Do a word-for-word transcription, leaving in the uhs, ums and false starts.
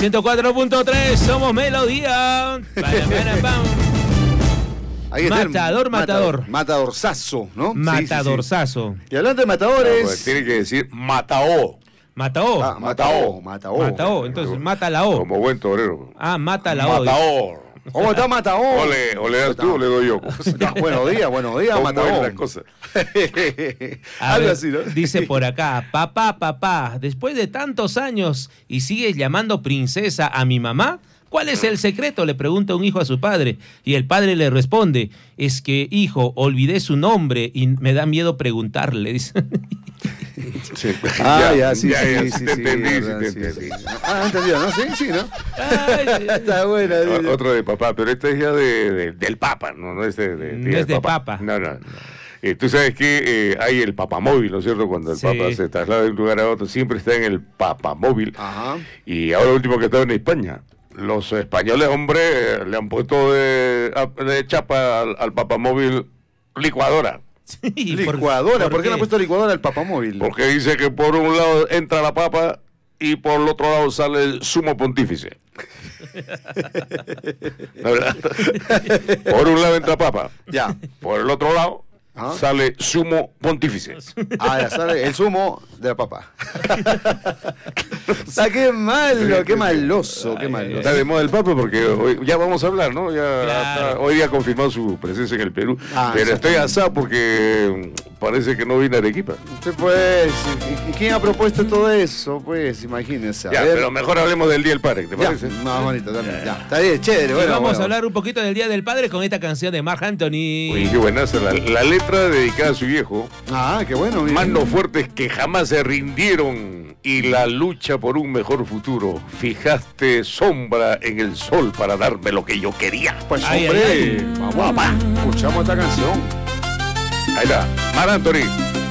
ciento cuatro punto tres, somos Melodía. Ahí está matador, el, matador. Matadorzazo, ¿no? Matadorzazo. Sí, sí, sí. Y hablando de matadores... No, pues, tiene que decir Mataó. Mataó. Ah, Mataó. Mataó. Mataó, entonces mata la O. Como buen torero. Ah, mata la O. Mataó. ¿Cómo está Mataó? O le, o le das tú o le doy yo. No, buenos días, buenos días, Mataó. Algo así, ¿no? Dice por acá, papá, papá, después de tantos años y sigues llamando princesa a mi mamá, ¿cuál es el secreto?, le pregunta un hijo a su padre. Y el padre le responde, es que, hijo, olvidé su nombre y me da miedo preguntarle. Dice. Sí. Ah, ya, ya sí, ya, sí, ya, sí, sí, sí, te entendí, sí, sí, te sí, entendí. sí. Ah, entendido, ¿no? Sí, sí, ¿no? Ay, está buena. O- Otro de papá, pero este es ya de, de- del papa, no, no es de, de, No es de papa. No, no, no. Eh, tú sabes que eh, hay el papamóvil, ¿no es cierto? Cuando el Sí. papa se traslada de un lugar a otro, siempre está en el papamóvil. Ajá. Y ahora último que estaba en España. Los españoles, hombre, eh, le han puesto de, de chapa al, al papamóvil licuadora. Sí, ¿por- Licuadora, ¿por qué qué? le ha puesto licuadora al papamóvil? Porque dice que por un lado entra la papa y por el otro lado sale el sumo pontífice. La verdad. Por un lado entra papa. Ya. Por el otro lado Ah. sale sumo pontífice. Ah, ya sale el zumo de la papa. O sea, qué malo, qué maloso, qué maloso. Está de moda el papa porque hoy, ya vamos a hablar, ¿no? Ya Claro. está- hoy ya confirmó su presencia en el Perú. Ah, pero estoy exactamente. asado porque mm, parece que no viene a Arequipa. Sí, pues, ¿y- y quién ha propuesto todo eso? Pues, imagínense. A Ya, ver. pero mejor hablemos del Día del Padre, ¿te Ya, parece? más bonito también. Ya, está bien, chévere. Y Bueno, vamos bueno. a hablar un poquito del Día del Padre con esta canción de Marc Anthony. Uy, qué buenaza. La, la letra dedicada a su viejo. Ah, qué bueno. bien. Manos fuertes que jamás se rindieron y la lucha por un mejor futuro. Fijaste sombra en el sol para darme lo que yo quería. Pues, Ay, hombre, ay, ay. vamos, papá. Escuchamos esta canción. Ahí está, Mar Anthony.